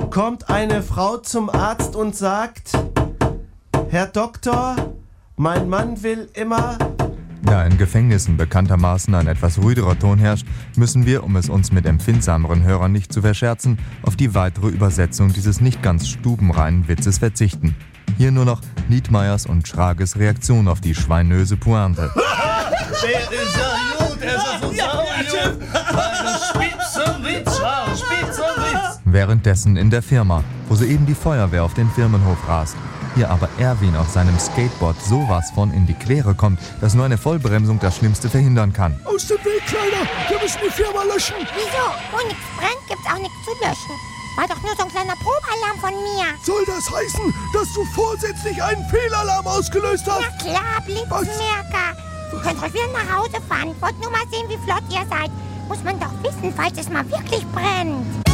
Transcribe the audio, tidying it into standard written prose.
kommt eine Frau zum Arzt und sagt: Herr Doktor, mein Mann will immer... Da in Gefängnissen bekanntermaßen ein etwas ruhigerer Ton herrscht, müssen wir, um es uns mit empfindsameren Hörern nicht zu verscherzen, auf die weitere Übersetzung dieses nicht ganz stubenreinen Witzes verzichten. Hier nur noch Niedmeyers und Schrages Reaktion auf die schweinöse Pointe. Der ist ja gut, er ist so saugut. Spitzenwitz. Währenddessen in der Firma, wo soeben die Feuerwehr auf den Firmenhof rast. Hier aber Erwin auf seinem Skateboard sowas von in die Quere kommt, dass nur eine Vollbremsung das Schlimmste verhindern kann. Aus dem Weg, Kleiner! Wir müssen die Firma löschen! Wieso? Wo nichts brennt, gibt's auch nichts zu löschen. War doch nur so ein kleiner Probealarm von mir. Soll das heißen, dass du vorsätzlich einen Fehlalarm ausgelöst hast? Na klar, Blitzmerker. Ihr könnt euch wieder nach Hause fahren. Ich wollte nur mal sehen, wie flott ihr seid. Muss man doch wissen, falls es mal wirklich brennt.